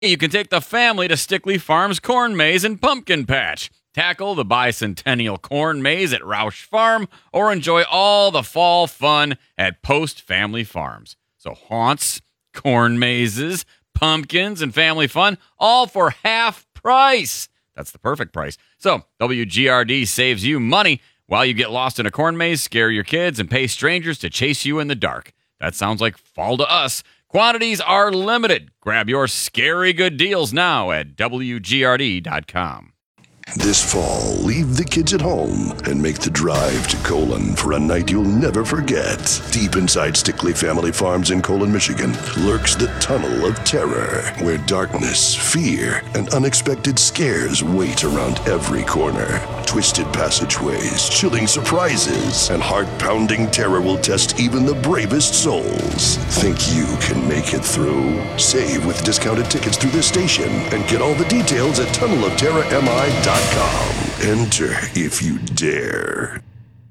You can take the family to Stickley Farms Corn Maze and Pumpkin Patch. Tackle the bicentennial corn maze at Roush Farm, or enjoy all the fall fun at Post Family Farms. So haunts, corn mazes, pumpkins, and family fun, all for half price. That's the perfect price. So WGRD saves you money while you get lost in a corn maze, scare your kids, and pay strangers to chase you in the dark. That sounds like fall to us. Quantities are limited. Grab your scary good deals now at WGRD.com. This fall, leave the kids at home and make the drive to Colon for a night you'll never forget. Deep inside Stickley Family Farms in Colon, Michigan, lurks the Tunnel of Terror, where darkness, fear, and unexpected scares wait around every corner. Twisted passageways, chilling surprises, and heart-pounding terror will test even the bravest souls. Think you can make it through? Save with discounted tickets through this station and get all the details at tunnelofterrormi.com. Enter if you dare.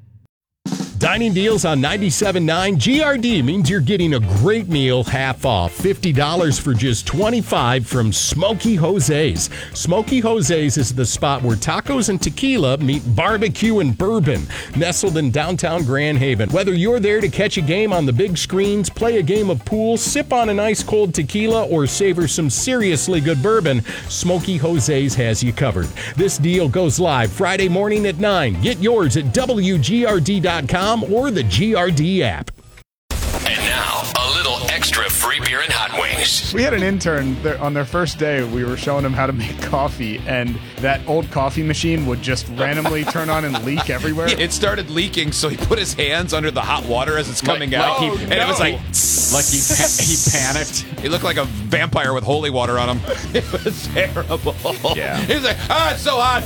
Dining deals on 97.9 GRD means you're getting a great meal half off. $50 for just $25 from Smokey Jose's. Smokey Jose's is the spot where tacos and tequila meet barbecue and bourbon. Nestled in downtown Grand Haven. Whether you're there to catch a game on the big screens, play a game of pool, sip on an ice cold tequila, or savor some seriously good bourbon, Smokey Jose's has you covered. This deal goes live Friday morning at 9. Get yours at WGRD.com or the GRD app. And now, a little extra free beer and hot wings. We had an intern on their first day. We were showing them how to make coffee, and that old coffee machine would just randomly turn on and leak everywhere. It started leaking, so he put his hands under the hot water as it's coming out. It was like he panicked. He looked like a vampire with holy water on him. It was terrible. Yeah. He was like, it's so hot.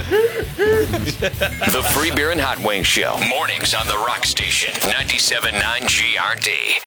The Free Beer and Hot Wings Show. Mornings on the Rock Station. 97.9 GRD.